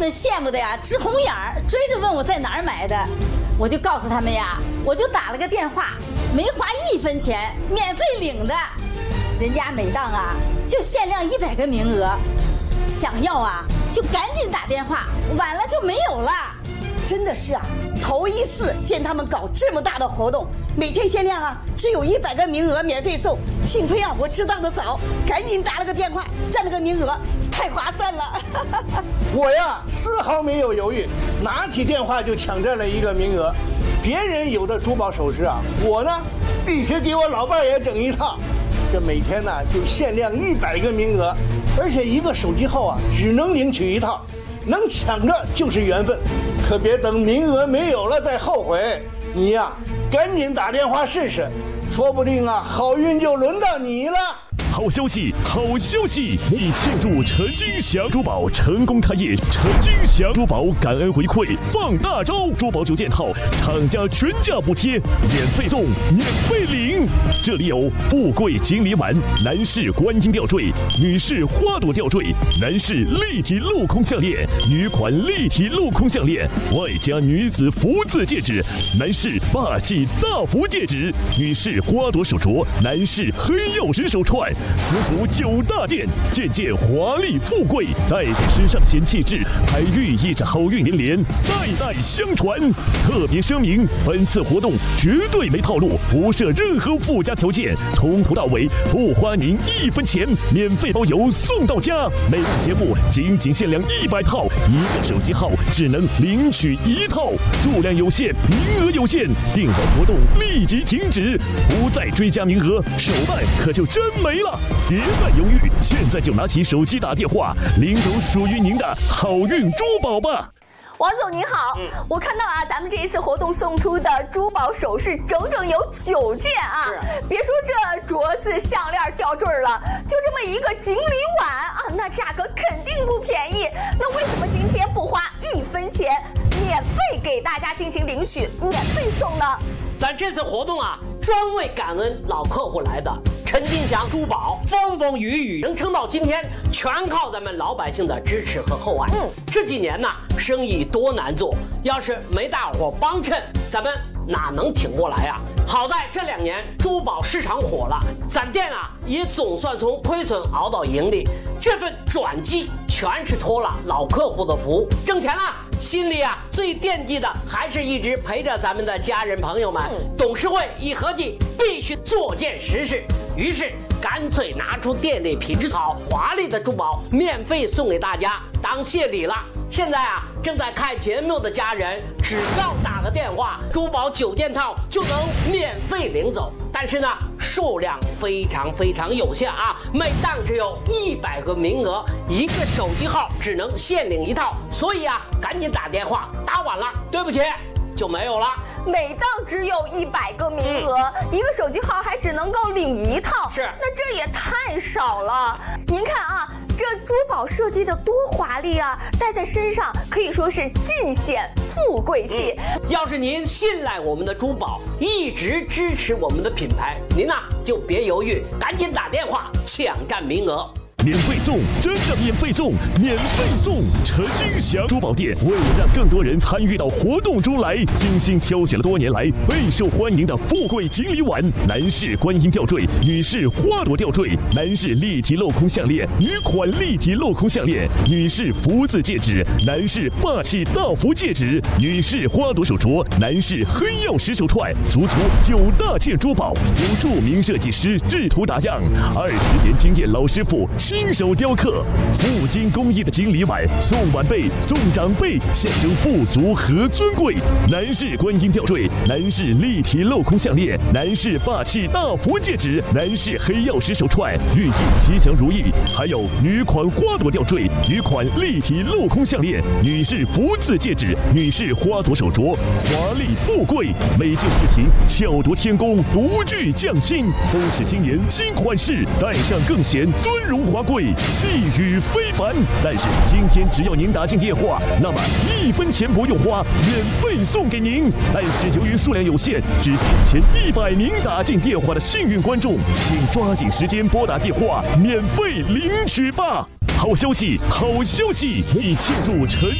们羡慕的呀直红眼儿，追着问我在哪儿买的。我就告诉他们呀，我就打了个电话，没花1分钱，免费领的。人家每档啊就限量100个名额，想要啊就赶紧打电话，晚了就没有了。 真的是啊，头一次见他们搞这么大的活动，每天限量啊，只有100个名额免费送。幸亏啊我知道的早，赶紧打了个电话，占了个名额，太划算了。 我呀丝毫没有犹豫，拿起电话就抢占了1个名额。别人有的珠宝首饰啊，我呢必须给我老伴也整一套。这每天呢就限量100个名额，而且1个手机号啊只能领取1套，能抢着就是缘分，可别等名额没有了再后悔。你呀赶紧打电话试试，说不定啊好运就轮到你了。 好消息，好消息！你庆祝陈金祥珠宝成功开业，陈金祥珠宝感恩回馈放大招，珠宝9件套，厂家全价补贴，免费送，免费领。这里有富贵锦鲤碗、男士观音吊坠、女士花朵吊坠、男士立体镂空项链、女款立体镂空项链，外加女子福字戒指，男士霸气大福戒指，女士花朵手镯，男士黑曜石手串。足足9大件，件件华丽富贵，戴在身上显气质，还寓意着好运连连，代代相传。特别声明，本次活动绝对没套路，不设任何附加条件，从头到尾不花您1分钱，免费包邮送到家。每档节目仅限量100套，1个手机号只能领取1套，数量有限，名额有限，订完活动立即停止，不再追加名额，手办可就真没了。别再犹豫，现在就拿起手机打电话，领走属于您的好运珠宝吧。 王总您好，我看到啊，咱们这一次活动送出的珠宝首饰整整有9件啊！别说这镯子、项链、吊坠了，就这么一个锦鲤碗啊，那价格肯定不便宜。那为什么今天不花1分钱，免费给大家进行领取，免费送呢？ 咱这次活动啊，专为感恩老客户来的。陈金祥珠宝风风雨雨能撑到今天，全靠咱们老百姓的支持和厚爱。这几年呢，生意多难做，要是没大伙帮衬，咱们哪能挺过来啊？好在这2年珠宝市场火了，咱店啊也总算从亏损熬到盈利。这份转机全是托了老客户的福，挣钱了，心里啊最惦记的还是一直陪着咱们的家人朋友们。董事会一合计，必须做件实事，于是干脆拿出店内品质好、华丽的珠宝，免费送给大家当谢礼了。现在啊，正在看节目的家人，只要打个电话，珠宝9件套就能免费领走。但是呢，数量非常有限啊，每档只有100个名额，1个手机号只能限领1套，所以啊，赶紧打电话，打晚了，对不起，就没有了。 每档只有100个名额，1个手机号还只能够领1套， 是， 那这也太少了。您看啊，这珠宝设计的多华丽啊，戴在身上可以说是尽显富贵气。 要是您信赖我们的珠宝，一直支持我们的品牌，您呐就别犹豫，赶紧打电话抢占名额。 免费送，真的免费送，免费送！陈金祥珠宝店为了让更多人参与到活动中来，精心挑选了多年来备受欢迎的富贵锦鲤碗、男士观音吊坠、女士花朵吊坠、男士立体镂空项链、女款立体镂空项链、女士福字戒指、男士霸气大福戒指、女士花朵手镯、男士黑曜石手串，足足9大件珠宝，由著名设计师制图打样，20年经验老师傅亲手雕刻，富金工艺的锦鲤碗，送晚辈送长辈，象征富足和尊贵。男士观音吊坠，男士立体镂空项链，男士霸气大福戒指，男士黑曜石手串，寓意吉祥如意。还有女款花朵吊坠，女款立体镂空项链，女士福字戒指，女士花朵手镯，华丽富贵。每件饰品巧夺天工，独具匠心，都是今年新款式，戴上更显尊荣华贵，气宇非凡。但是今天只要您打进电话，那么1分钱不用花，免费送给您。但是由于数量有限，只限前100名打进电话的幸运观众，请抓紧时间拨打电话，免费领取吧。好消息，好消息！你庆祝陈